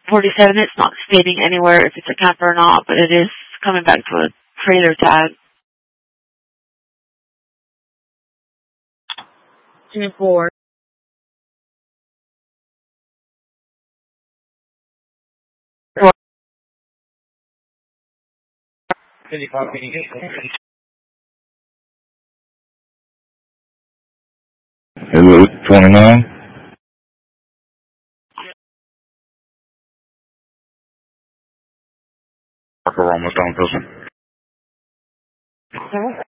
47, it's not stating anywhere if it's a camper or not, but it is coming back to a trailer tag. 24. Hello, 29. Parker, almost on prison.